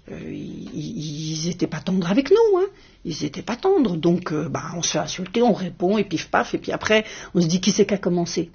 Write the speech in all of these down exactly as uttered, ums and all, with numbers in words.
euh, ils n'étaient pas tendres avec nous, hein. Ils n'étaient pas tendres, donc euh, bah, on se fait insulter, on répond, et pif paf, et puis après, on se dit qui c'est qui a commencé.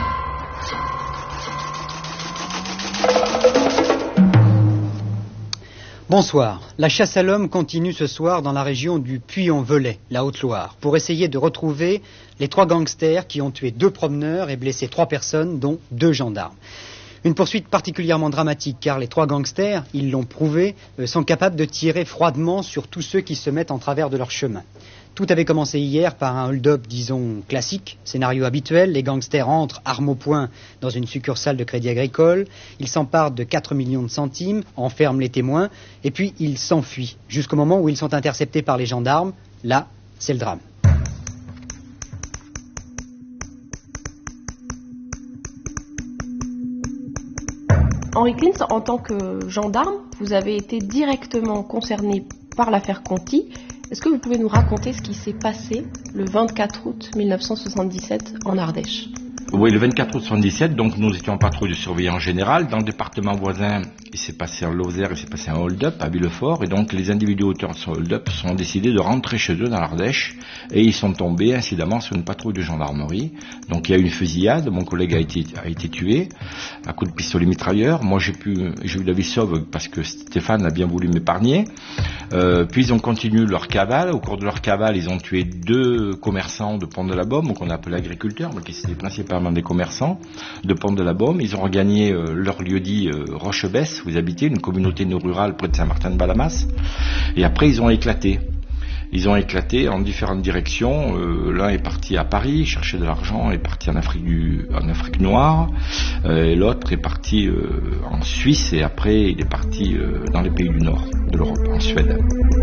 Bonsoir. La chasse à l'homme continue ce soir dans la région du Puy-en-Velay, la Haute-Loire, pour essayer de retrouver les trois gangsters qui ont tué deux promeneurs et blessé trois personnes, dont deux gendarmes. Une poursuite particulièrement dramatique, car les trois gangsters, ils l'ont prouvé, sont capables de tirer froidement sur tous ceux qui se mettent en travers de leur chemin. Tout avait commencé hier par un hold-up, disons, classique, scénario habituel. Les gangsters entrent, armes au poing, dans une succursale de Crédit Agricole. Ils s'emparent de quatre millions de centimes, enferment les témoins, et puis ils s'enfuient, jusqu'au moment où ils sont interceptés par les gendarmes. Là, c'est le drame. Henri Klintz, en tant que gendarme, vous avez été directement concerné par l'affaire Conti. Est-ce que vous pouvez nous raconter ce qui s'est passé le vingt-quatre août mille neuf cent soixante-dix-sept en Ardèche ? Oui, le vingt-quatre août soixante-dix-sept, donc nous étions en patrouille de surveillance générale. Dans le département voisin, il s'est passé en Lozère, il s'est passé un hold-up à Villefort. Et donc les individus auteurs de ce hold-up sont décidés de rentrer chez eux dans l'Ardèche. Et ils sont tombés incidemment sur une patrouille de gendarmerie. Donc il y a eu une fusillade, mon collègue a été, a été tué à coups de pistolet mitrailleur. Moi j'ai pu, j'ai eu la vie sauve parce que Stéphane a bien voulu m'épargner. Euh, puis ils ont continué leur cavale. Au cours de leur cavale, ils ont tué deux commerçants de Pont-de-la-Baume, qu'on appelle agriculteurs, mais qui étaient principalement des commerçants de Pont-de-la-Baume. Ils ont regagné euh, leur lieu-dit euh, Rochebesse, où ils habitaient, une communauté rurale près de Saint-Martin-de-Balamas. Et après, ils ont éclaté. Ils ont éclaté en différentes directions. Euh, l'un est parti à Paris, chercher de l'argent, est parti en Afrique, du, en Afrique noire. Euh, et l'autre est parti euh, en Suisse, et après, il est parti euh, dans les pays du Nord de l'Europe, en Suède.